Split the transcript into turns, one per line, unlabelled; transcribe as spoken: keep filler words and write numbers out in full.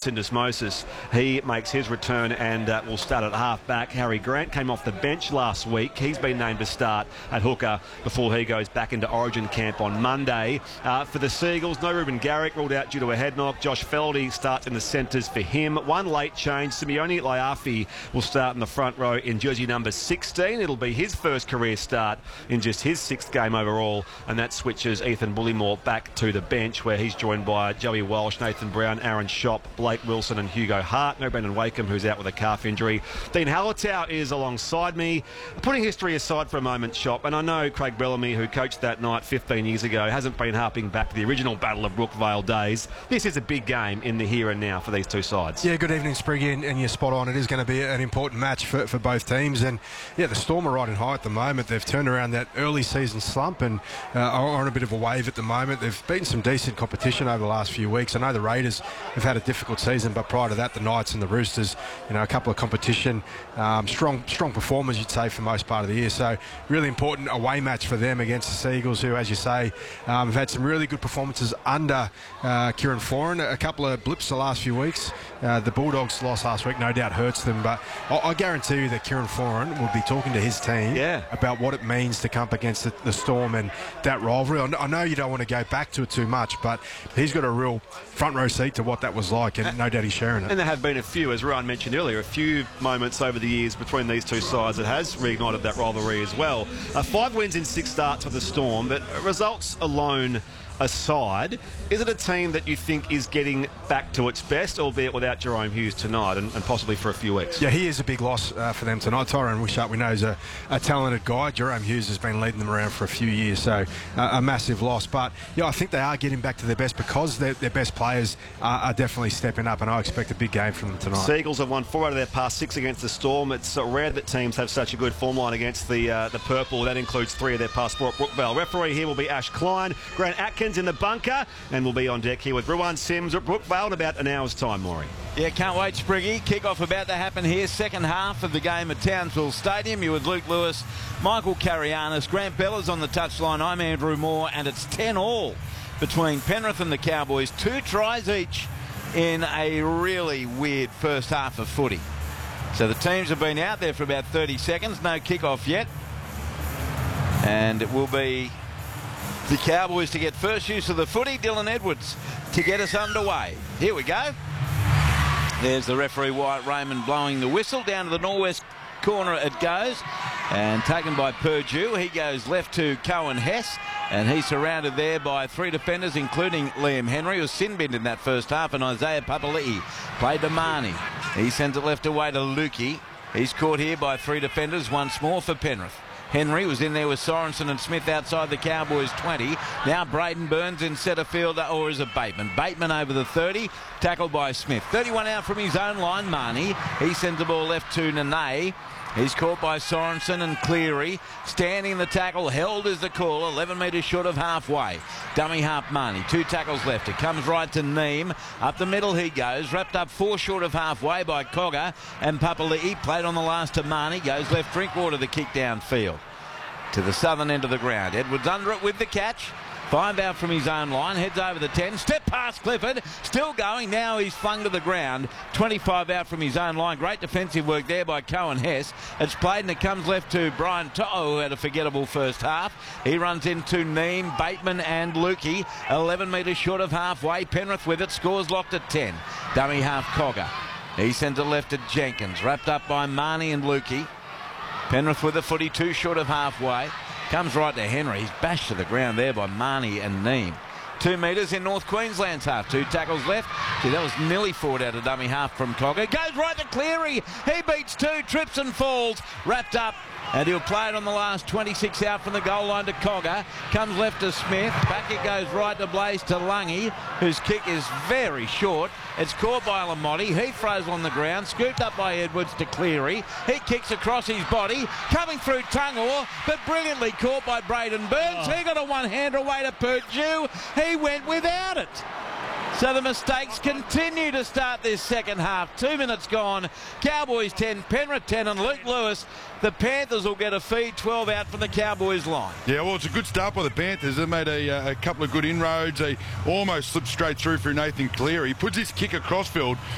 Syndesmosis. He makes his return and uh, will start at half-back. Harry Grant came off the bench last week. He's been named to start at hooker before he goes back into Origin camp on Monday. Uh, for the Seagulls, no Ruben Garrick, ruled out due to a head knock. Josh Feldy starts in the centres for him. One late change. Simeone Laiafi will start in the front row in jersey number sixteen. It'll be his first career start in just his sixth game overall, and that switches Ethan Bullymore back to the bench, where he's joined by Joey Walsh, Nathan Brown, Aaron Schopp, Blake Wilson and Hugo Hart. No Brendan Wakeham, who's out with a calf injury. Dean Hallertau is alongside me. Putting history aside for a moment, Schopp, and I know Craig Bellamy, who coached that night fifteen years ago, hasn't been harping back to the original Battle of Brookvale days. This is a big game in the here and now for these two sides.
Yeah, good evening, Spriggy, and, and you're spot on. It is going to be an important match for, for both teams, and yeah, the Storm are riding high at the moment. They've turned around that early season slump and uh, are on a bit of a wave at the moment. They've beaten some decent competition over the last few weeks. I know the Raiders have had a difficult season, but prior to that, the Knights and the Roosters, you know, a couple of competition, um, strong strong performers, you'd say, for most part of the year. So really important away match for them against the Seagulls, who, as you say, um, have had some really good performances under uh, Kieran Foran. A couple of blips the last few weeks. Uh, the Bulldogs loss last week no doubt hurts them, but I, I guarantee you that Kieran Foran will be talking to his team
yeah.
about what it means to come up against the, the Storm and that rivalry. I, I know you don't want to go back to it too much, but he's got a real front row seat to what that was like, and no doubt he's sharing it.
And there have been a few, as Ryan mentioned earlier, a few moments over the years between these two sides that has reignited that rivalry as well. Uh, five wins in six starts for the Storm, but results alone aside, is it a team that you think is getting back to its best, albeit without Jerome Hughes tonight and, and possibly for a few weeks?
Yeah, he is a big loss uh, for them tonight. Tyrone Wishart, we know, is a, a talented guy. Jerome Hughes has been leading them around for a few years, so uh, a massive loss. But yeah, I think they are getting back to their best because their, their best players are, are definitely stepping up, and I expect a big game from them tonight.
Seagulls have won four out of their past six against the Storm. It's uh, rare that teams have such a good form line against the uh, the Purple. That includes three of their past four at Brookvale. Referee here will be Ash Klein. Grant Atkins in the bunker, and we'll be on deck here with Ruan Sims at Brookvale in about an hour's time, Maury.
Yeah, can't wait, Spriggy. Kick-off about to happen here. Second half of the game at Townsville Stadium. You're with Luke Lewis, Michael Carianis, Grant Bella's on the touchline. I'm Andrew Moore, and it's ten all between Penrith and the Cowboys. Two tries each in a really weird first half of footy. So the teams have been out there for about thirty seconds. No kick-off yet. And it will be the Cowboys to get first use of the footy. Dylan Edwards to get us underway. Here we go. There's the referee, Wyatt Raymond, blowing the whistle. Down to the northwest corner it goes, and taken by Purdue. He goes left to Cohen Hess, and he's surrounded there by three defenders, including Liam Henry, who was sin-binned in that first half, and Isaiah Papali'i played to Marnie. He sends it left away to Lukey. He's caught here by three defenders once more for Penrith. Henry was in there with Sorensen and Smith outside the Cowboys twenty. Now Braden Burns in centre field, or is it Bateman? Bateman over the thirty, tackled by Smith. thirty-one out from his own line, Marnie. He sends the ball left to Nene. He's caught by Sorensen and Cleary. Standing in the tackle, held is the call, eleven metres short of halfway. Dummy half Marnie, two tackles left. It comes right to Neem. Up the middle he goes, wrapped up four short of halfway by Cogger. And Papali'i played on the last to Marnie. Goes left Drinkwater, the kick downfield to the southern end of the ground. Edwards under it with the catch. Five out from his own line, heads over the ten, step past Clifford, still going, now he's flung to the ground. twenty-five out from his own line, great defensive work there by Cohen Hess. It's played and it comes left to Brian To'o, who had a forgettable first half. He runs into Neem, Bateman and Lukey, eleven metres short of halfway. Penrith with it, scores locked at ten. Dummy half Cogger. He sends it left to Jenkins, wrapped up by Marnie and Lukey. Penrith with the footy, two short of halfway. Comes right to Henry. He's bashed to the ground there by Marnie and Neem. Two metres in North Queensland's half. Two tackles left. Gee, that was nearly forward out of dummy half from Cogger. Goes right to Cleary. He beats two, trips and falls. Wrapped up. And he'll play it on the last twenty-six out from the goal line to Cogger. Comes left to Smith. Back it goes right to Blaze to Lungy, whose kick is very short. It's caught by Lamotti. He throws on the ground. Scooped up by Edwards to Cleary. He kicks across his body. Coming through Tungor, but brilliantly caught by Braden Burns. Oh. He got a one-hander away to Purdue. He went without it. So the mistakes continue to start this second half. Two minutes gone. Cowboys ten, Penrith ten, and Luke Lewis. The Panthers will get a feed, twelve out from the Cowboys line.
Yeah, well, it's a good start by the Panthers. They made a, a couple of good inroads. They almost slipped straight through for Nathan Cleary. He puts his kick across field,